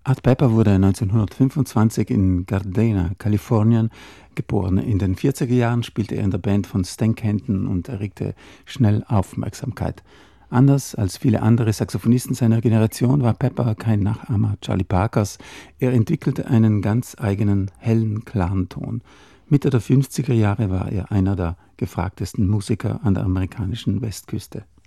Art Pepper wurde 1925 in Gardena, Kalifornien, geboren. In den 40er Jahren spielte er in der Band von Stan Kenton und erregte schnell Aufmerksamkeit. Anders als viele andere Saxophonisten seiner Generation war Pepper kein Nachahmer Charlie Parkers. Er entwickelte einen ganz eigenen, hellen, klaren Ton. Mitte der 50er Jahre war er einer der gefragtesten Musiker an der amerikanischen Westküste.